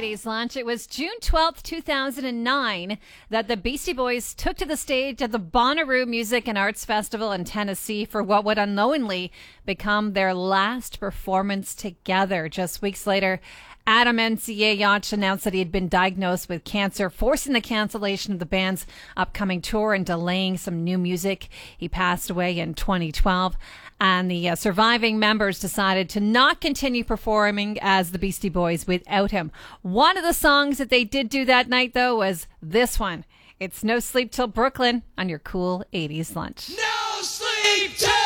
80s lunch. It was June 12th, 2009 that the Beastie Boys took to the stage at the Bonnaroo Music and Arts Festival in Tennessee for what would unknowingly become their last performance together. Just weeks later, Adam McNeill announced that he had been diagnosed with cancer, forcing the cancellation of the band's upcoming tour and delaying some new music. He passed away in 2012, and the surviving members decided to not continue performing as the Beastie Boys without him. One of the songs that they did do that night, though, was this one. It's No Sleep Till Brooklyn on your cool 80s lunch. No sleep till